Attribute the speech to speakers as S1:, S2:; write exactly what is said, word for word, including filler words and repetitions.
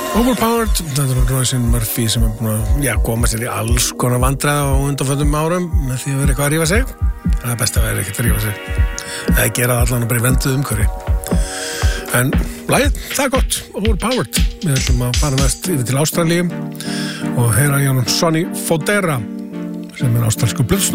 S1: Overpowered, þetta er Roisin Murphy sem er búin að já, koma sér í alls konar vandræði á undanföllum árum með því að vera eitthvað að rífa sig. Það er best að vera ekkert að rífa sig. Það er gera allan bara í venduð umhverfi. En lagið, það er gott, Overpowered. Við ætlum að fara næst yfir til Ástralíu og heyra í honum Sonny Fodera sem er ástralskur blues